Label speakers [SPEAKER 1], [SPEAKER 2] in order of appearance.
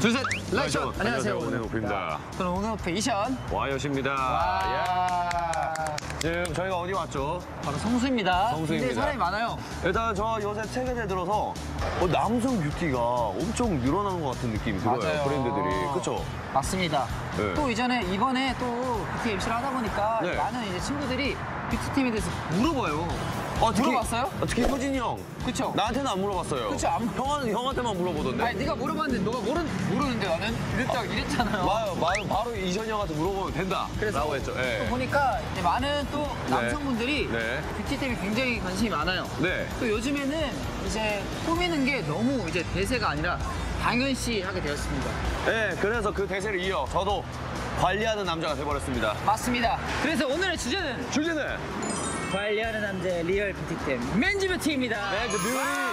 [SPEAKER 1] 둘, 셋, 라이션! 안녕하세요.
[SPEAKER 2] 오은혜노프입니다.
[SPEAKER 1] 저는 오은혜노프 이션.
[SPEAKER 2] 와이엇입니다. 야. 지금 저희가 어디 왔죠?
[SPEAKER 1] 바로 성수입니다.
[SPEAKER 2] 성수입니다.
[SPEAKER 1] 굉장히 사람이 많아요.
[SPEAKER 2] 일단 저 요새 최근에 들어서 남성 뷰티가 엄청 늘어나는 것 같은 느낌이 들어요.
[SPEAKER 1] 맞아요.
[SPEAKER 2] 브랜드들이. 그쵸?
[SPEAKER 1] 맞습니다.
[SPEAKER 2] 네.
[SPEAKER 1] 또 이번에 또 뷰티 MC를 하다 보니까
[SPEAKER 2] 네.
[SPEAKER 1] 많은 이제 친구들이 뷰티템에 대해서 물어봐요. 물어봤어요?
[SPEAKER 2] 특히 효진이 형.
[SPEAKER 1] 그쵸?
[SPEAKER 2] 나한테는 안 물어봤어요.
[SPEAKER 1] 그쵸,
[SPEAKER 2] 형한테만 물어보던데.
[SPEAKER 1] 아니, 네가 물어봤는데 너가 모르는데 나는 이랬잖아요.
[SPEAKER 2] 바로 이션이 형한테 물어보면 된다. 라고 했죠. 예.
[SPEAKER 1] 또 보니까 이제 많은 또 남성분들이
[SPEAKER 2] 네.
[SPEAKER 1] 뷰티템에 굉장히 관심이 많아요.
[SPEAKER 2] 네.
[SPEAKER 1] 또 요즘에는 이제 꾸미는 게 너무 이제 대세가 아니라 당연시 하게 되었습니다.
[SPEAKER 2] 네, 그래서 그 대세를 이어 저도 관리하는 남자가 돼버렸습니다.
[SPEAKER 1] 맞습니다. 그래서 오늘의 주제는
[SPEAKER 2] 주제는
[SPEAKER 1] 관리하는 남자의 리얼 뷰티템 맨즈 뷰티입니다.
[SPEAKER 2] 맨즈 뷰티.